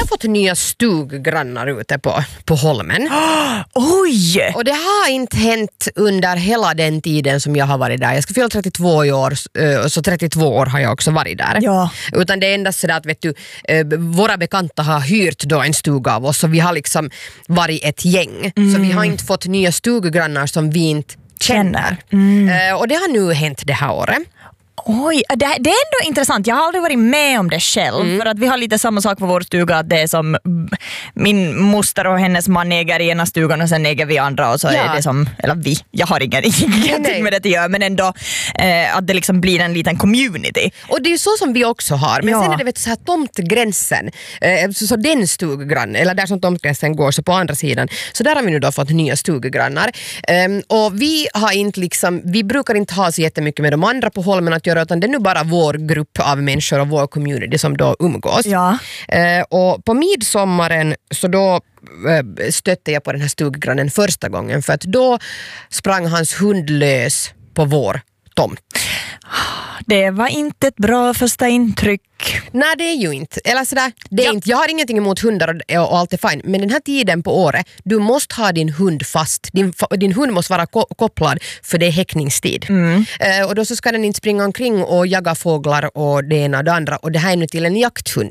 har fått nya stuggrannar ute på Holmen. Oj! Och det har inte hänt under hela den tiden som jag har varit där. Jag ska fylla 32 i år, så 32 år har jag också varit där. Ja. Utan det är endast så att vet du, våra bekanta har hyrt då en stuga av oss, så vi har liksom varit ett gäng. Så vi har inte fått nya stuggrannar som vi inte känner. Och det har nu hänt det här året. Oj, det är ändå intressant. Jag har aldrig varit med om det själv. För att vi har lite samma sak på vår stuga. Att det är som min moster och hennes man äger i ena stugan och sen äger vi andra. Och så är det som, eller vi, jag har ingenting med det att göra. Men ändå att det liksom blir en liten community. Och det är ju så som vi också har. Men sen är det vet, så här tomtgränsen. Så den stuggrann, eller där som tomtgränsen går, så på andra sidan. Så där har vi nu då fått nya stuggrannar. Och vi har inte liksom, vi brukar inte ha så jättemycket med de andra på Holmen att göra, utan det är nu bara vår grupp av människor och vår community som då umgås. Ja. Och på midsommaren så då stötte jag på den här stuggrannen första gången, för att då sprang hans hund lös på vår tomt. Det var inte ett bra första intryck. Nej, det är ju inte. Eller sådär, det är inte. Jag har ingenting emot hundar och allt är fine. Men den här tiden på året, du måste ha din hund fast. Din hund måste vara kopplad, för det är häckningstid. Och då så ska den inte springa omkring och jaga fåglar och det ena och det andra. Och det här är nu till en jakthund.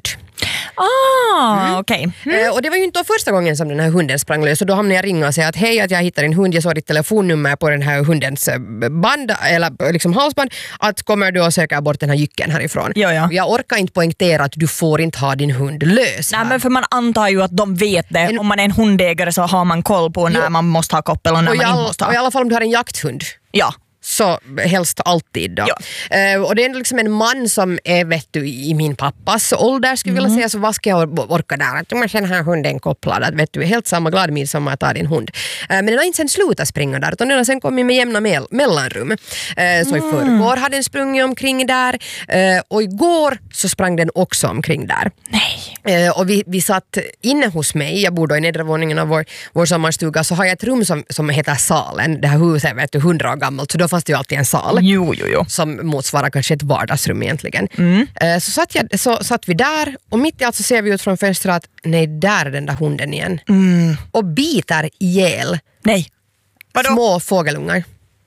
Okej. Och det var ju inte första gången som den här hunden sprang lös. Och då hamnade jag ringa och säga att hej, att jag hittar en hund. Jag såg ditt telefonnummer på den här hundens band, eller liksom halsband. Att kommer du och söka bort den här jycken härifrån. Ja. Jag orkar inte poängtera att du får inte ha din hund lös. Nej, men för man antar ju att de vet det. Om man är en hundägare så har man koll på när man måste ha koppel och när man inte måste ha. Och i alla fall om du har en jakthund. Ja. Så helst alltid då. Ja. Och det är liksom en man som är vet du, i min pappas ålder skulle jag vilja säga, så vad ska jag orka där? Att man känner här hunden kopplad, att vet du, helt samma glad midsommar att ta din hund. Men den har inte sen slutat springa där, utan den har sen kommit med jämna mellanrum. Så i förrgår hade den sprungit omkring där, och igår så sprang den också omkring där. Nej. Och vi satt inne hos mig, jag bor då i nedre våningen av vår sommarstuga, så har jag ett rum som heter salen. Det här huset vet du, 100 år gammalt, så då fanns det ju alltid en sal. Jo. Som motsvarar kanske ett vardagsrum egentligen. Så satt vi där, och mitt i allt så ser vi ut från fönstret att nej, där är den där hunden igen. Och biter ihjäl små fågelungar.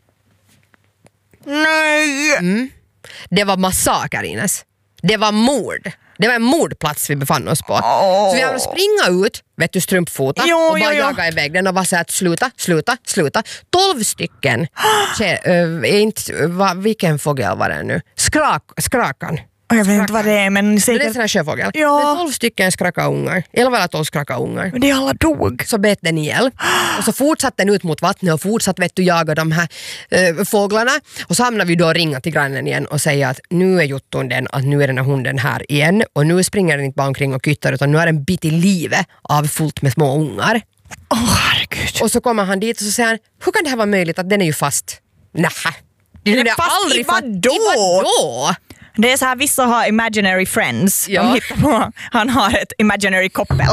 Nej! Det var massaker, Ines. Det var mord. Det var en mordplats vi befann oss på. Så vi har springa ut, vet du, strumpfota och bara jaga iväg den och bara säga att sluta. 12 stycken. Vilken fågel var det nu? Skrakan. Jag vet inte vad det är, men säkert. Det är en sån här sjöfågel. Ja. Men 12 stycken skrakaungar. Eller var det 12 skrakaungar? Men det alla dog. Så bet den ihjäl. Och så fortsatte den ut mot vattnet och fortsatte vet du, jaga de här fåglarna. Och så hamnade vi då och ringa till grannen igen och säga att nu är juttun den, att nu är den här hunden här igen. Och nu springer den inte bara omkring och kyttar, utan nu är den bit i livet av fullt med små ungar. Herregud. Och så kommer han dit och så säger han, hur kan det här vara möjligt att den är ju fast? Nähä. Den är fast aldrig i vadå? Det är så här, vissa har imaginary friends. Ja. Han har ett imaginary koppel.